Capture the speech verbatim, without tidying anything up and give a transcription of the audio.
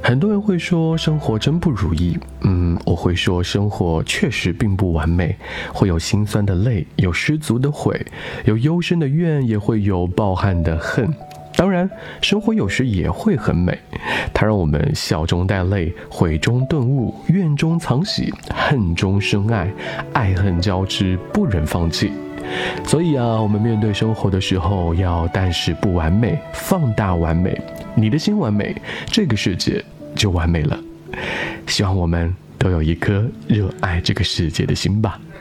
很多人会说生活真不如意，嗯，我会说生活确实并不完美，会有心酸的泪，有失足的悔，有幽深的怨，也会有抱憾的恨。当然，生活有时也会很美，它让我们笑中带泪，悔中顿悟，怨中藏喜，恨中生爱，爱恨交织，不忍放弃。所以啊，我们面对生活的时候，要但是不完美，放大完美。你的心完美，这个世界就完美了。希望我们都有一颗热爱这个世界的心吧。